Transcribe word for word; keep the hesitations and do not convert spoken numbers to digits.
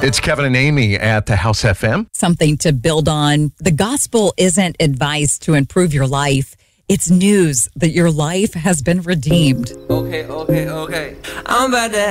It's Kevin and Amy at the House F M. Something to build on. The gospel isn't advice to improve your life. It's news that your life has been redeemed. Okay, okay, okay. I'm about to